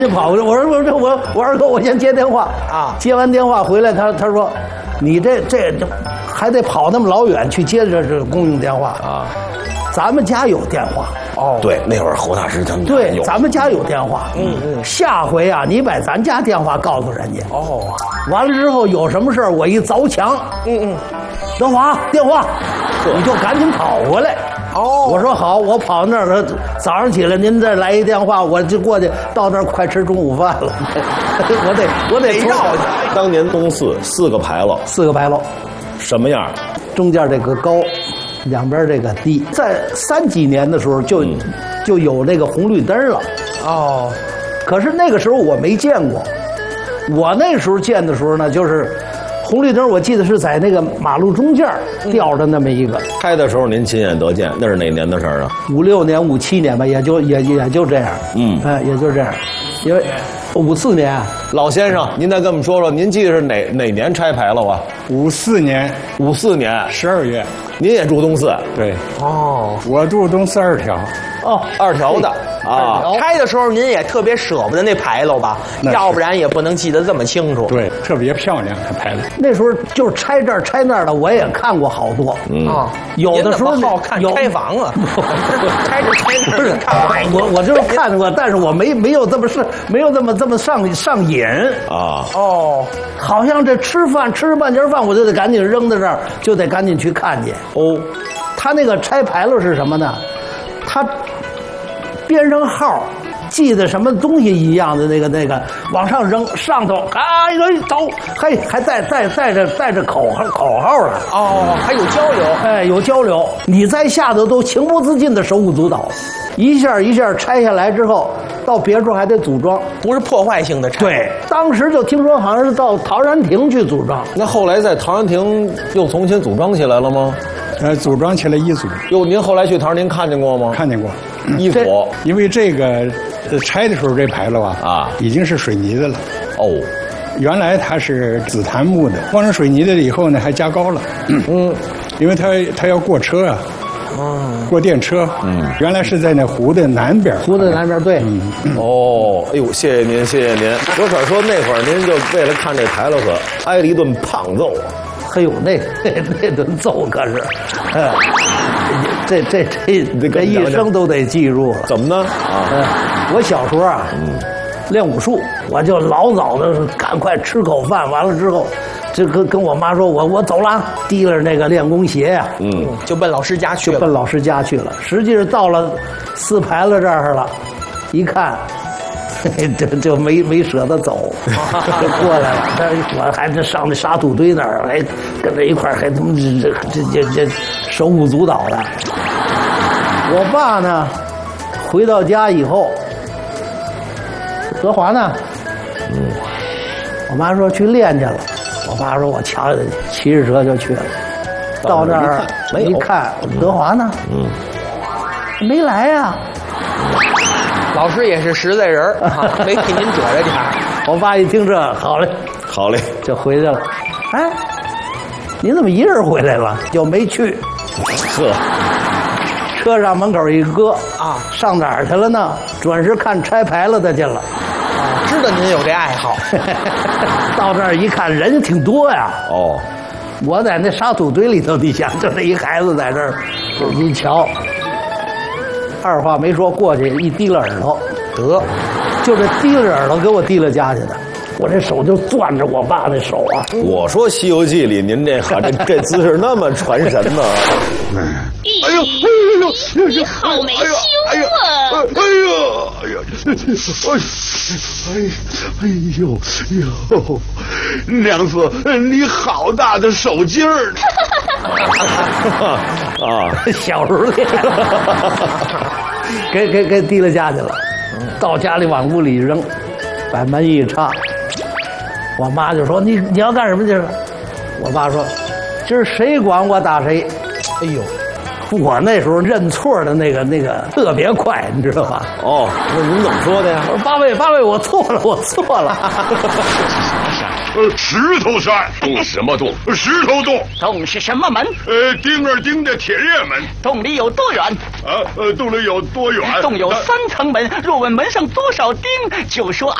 就跑过去，我二哥，我先接电话啊。接完电话回来，他说，你这还得跑那么老远去接这公用电话啊。咱们家有电话哦，对，那会儿侯大师他们对，咱们家有电话。下回啊，你把咱家电话告诉人家哦。完了之后有什么事儿，我一凿墙，德华电话，你就赶紧跑过来。哦，我说好，我跑那儿，早上起来您再来一电话，我就过去，到那儿快吃中午饭了。我得绕去。 当年东四个牌楼 ，4个牌楼， 什么样？ 中间这个高，两边这个低。在30几年的时候就有这个红绿灯了。哦，可是那个时候我没见过，我那时候见的时候呢，就是红绿灯，我记得是在那个马路中间吊着那么一个。 开的时候您亲眼得见，那是哪年的事儿啊 ？56年、57年吧，也就这样。也就这样，因为54年。 老先生，您再跟我们说说，您记得是哪年拆牌楼啊 ？54年 ，54年 12月。 您也住东四？ 对。哦，我住东四2条。 哦，2条的啊。 拆的时候您也特别舍不得那牌楼吧？要不然也不能记得这么清楚。 对，特别漂亮的牌楼。 那时候就是拆这儿拆那儿的，我也看过好多。有的时候好看拆房啊，拆这拆那儿看我就是看过，但是我没有这么上瘾啊。 哦，好像这吃半截饭，我就得赶紧扔在这儿，就得赶紧去看去。哦，他那个拆牌楼是什么呢？他编上号，记得什么东西一样的那个往上扔，上头走，还带着口号了。 哦，还有交流。 哎，有交流。你在下头都情不自禁的手舞足蹈，一下一下拆下来之后，到别处还得组装， 不是破坏性的拆。 对，当时就听说好像是到陶然亭去组装。 那后来在陶然亭又重新组装起来了吗？ 组装起来一组。 哟，您后来去陶然亭看见过吗？ 看见过。 一组， 因为这个拆的时候这牌楼啊已经是水泥的了。 哦， 原来它是紫檀木的，换成水泥的以后呢，还加高了。因为它要过车啊。过电车。原来是在那湖的南边。 湖的南边，对。 哦，哎呦，谢谢您，谢谢您。我可说那会儿您就为了看这牌楼，可挨了一顿胖揍啊。 嘿呦，那顿揍可是，这一生都得记住了。 怎么呢？ 我小时候啊，练武术，我就老早的赶快吃口饭，完了之后，就跟我妈说，我走了，提了那个练功鞋呀， 就奔老师家去了。 奔老师家去了。实际上到了4牌楼这儿了，一看。就没舍得走，就过来了。但我还是上那沙土堆那儿，还跟着一块儿，还他妈这手舞足蹈的。我爸呢，回到家以后，德华呢，我妈说去练去了。我爸说我瞧骑着车就去了。到那儿一看，德华呢，没来呀。 老师也是实在人没替您遮着点儿。 我爸一听这，好嘞， 好嘞， 就回去了。哎，你怎么一人回来了？就没去。车上门口一搁啊，上哪儿去了呢？准是看拆牌楼的去了。 知道您有这爱好。 到这儿一看，人家挺多呀。 哦， 我在那沙土堆里头，你想，就这一孩子在这儿，一瞧。二话没说，过去一提了耳朵，就这提了耳朵给我提了家去的。我这手就攥着我爸那手啊。 我说《西游记》里您这姿势那么传神呢。 哎呦，你好没羞啊！哎呦，娘子，你好大的手劲儿！ 啊，小时候练，给提了家去了。到家里往屋里扔，把门一插，我妈就说：“你要干什么去了？”我爸说：“今儿谁管我打谁。”哎呦！我那时候认错的那个特别快，你知道吧？ 哦，那您怎么说的呀？ 我说八位，我错了。 石头山。 洞什么洞？ 石头洞。 洞是什么门？ 丁儿丁的铁链门。 洞里有多远？ 洞里有多远？ 洞有3层门，若问门上多少钉，就说